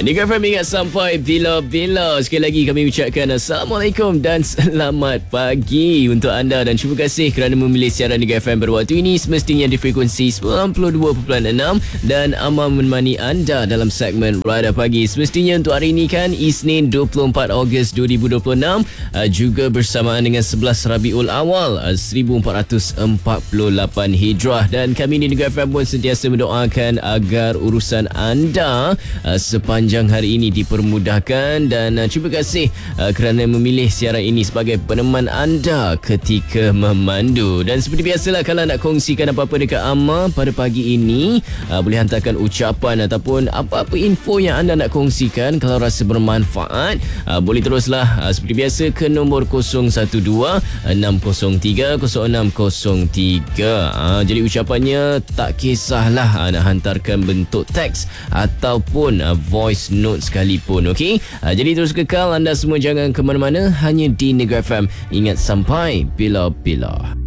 Negara FM ingat sampai bila-bila. Sekali lagi kami ucapkan Assalamualaikum dan selamat pagi untuk anda. Dan terima kasih kerana memilih siaran Negara FM berwaktu ini, semestinya di frekuensi 92.6 dan aman menemani anda dalam segmen Rada Pagi. Semestinya untuk hari ini kan, Isnin 24 Ogos 2026, juga bersamaan dengan 11 Rabiul Awal 1448 Hijrah. Dan kami di Negara FM pun sentiasa mendoakan agar urusan anda sepanjang hari ini dipermudahkan. Dan terima kasih kerana memilih siaran ini sebagai peneman anda ketika memandu. Dan seperti biasalah, kalau nak kongsikan apa-apa dekat Amma pada pagi ini, boleh hantarkan ucapan ataupun apa-apa info yang anda nak kongsikan. Kalau rasa bermanfaat, boleh teruslah seperti biasa ke nombor 021-603-0603. Jadi ucapannya tak kisahlah nak hantarkan bentuk teks ataupun voice note sekalipun, okey? Jadi terus kekal, anda semua jangan ke mana-mana, hanya di Negara FM. Ingat sampai bila-bila.